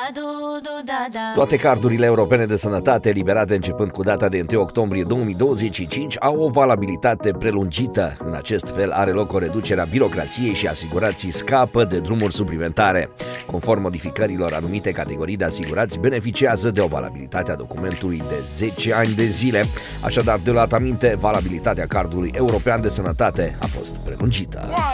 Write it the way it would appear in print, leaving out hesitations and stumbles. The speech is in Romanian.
Toate cardurile europene de sănătate eliberate începând cu data de 1 octombrie 2025 au o valabilitate prelungită. În acest fel are loc o reducere a birocrației și asigurații scapă de drumuri suplimentare. Conform modificărilor, anumite categorii de asigurați beneficiază de o valabilitate a documentului de 10 ani de zile. Așadar, de luat aminte, valabilitatea cardului european de sănătate a fost prelungită.